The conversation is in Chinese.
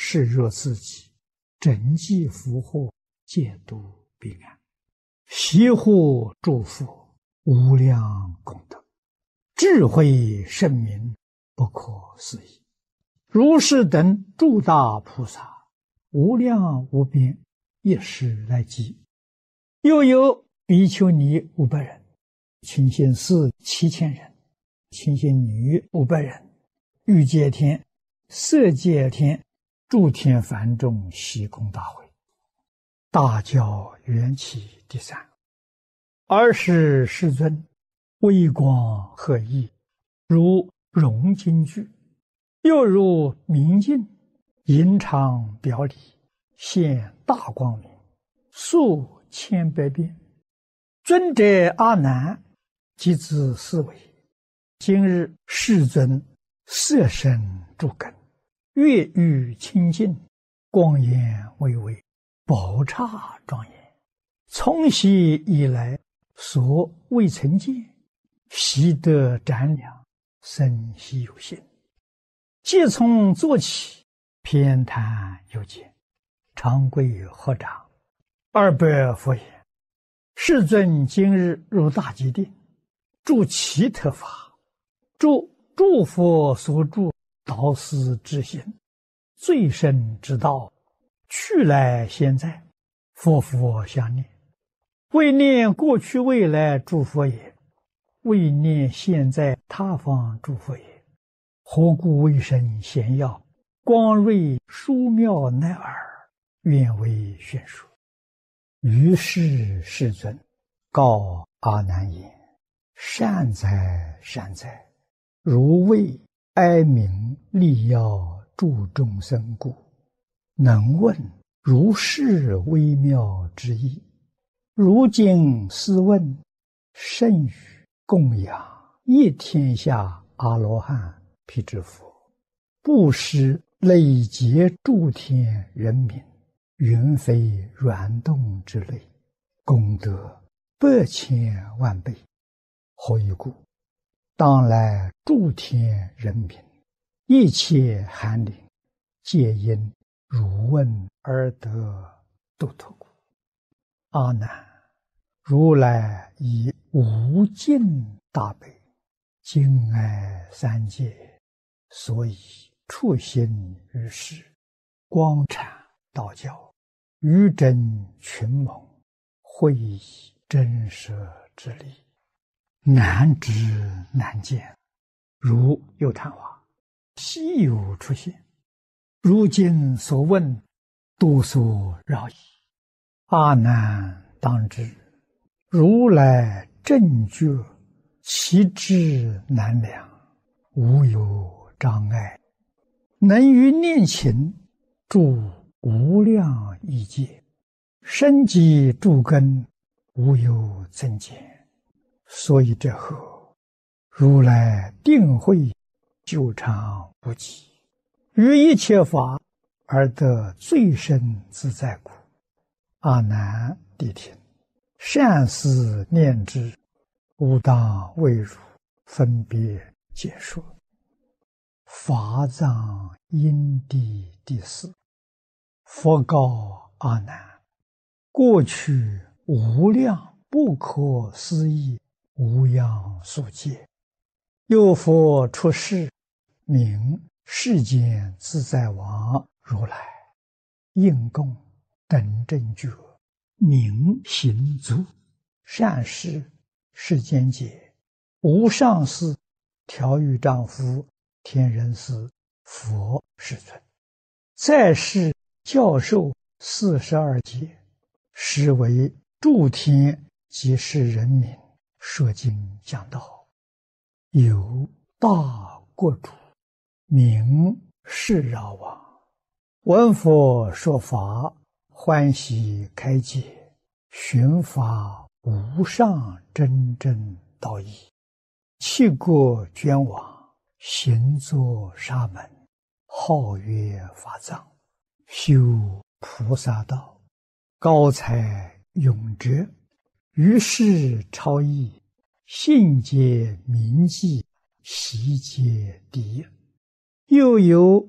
视若自己，整济福祸，戒度彼岸，习护诸佛，无量功德，智慧圣明，不可思议。如是等诸大菩萨，无量无边，一时来集。又有比丘尼500人，清心寺7000人，清心女500人，欲界天、色界天、诸天梵众悉供大会。大教缘起第3。尔时世尊微光和熠，如融金具，又如明镜，隐常表里，现大光明，数千百变。尊者阿难即自思维：今日世尊色身诸根，月欲清净，光焰巍巍，宝刹庄严，从昔以来所未曾见，习得瞻量，生希有心。即从坐起，偏袒右肩，长跪合掌，200佛言：世尊今日入大吉定，住奇特法，住诸佛所住导师之心，最深之道，去来现在，佛佛相念，为念过去未来诸佛也，为念现在他方诸佛也。何故为身显耀，光瑞殊妙乃尔，愿为宣说。于是世尊告阿难言：善哉善哉，如为哀悯利要助众生故，能问如是微妙之意。如今斯问，甚于供养一天下阿罗汉辟支佛，布施累劫诸天人民，云非软动之类，功德100千万倍。何以故？当来诸天人民，一切寒灵，皆因汝问而得度脱故。阿难，如来以无尽大悲，敬爱三界，所以处心于世，光阐道教，于真群盟，会以真实之理，难知难见，如有昙花，稀有出现。如今所问，多所扰矣。阿难当知，如来正觉，其智难量，无有障碍，能于念勤住无量亿界，生机诸根，无有增减。所以这后，如来定慧久长不极，于一切法而得最深自在故。阿难谛听，善思念之，吾当为汝分别解说。法藏因地第4。佛告阿难：过去无量不可思议无量数劫，有佛出世，名世间自在王如来，应供等正觉，名行足，善事世间解，无上士、调御丈夫、天人师、佛世尊，在世教授42劫，实为诸天及世人民说经讲道。有大国主，名释饶王，闻佛说法，欢喜开解，寻法无上真正道义，弃国捐往，行作沙门，号曰法藏，修菩萨道，高才永哲，于是超逸，信解铭记，习皆第一。又有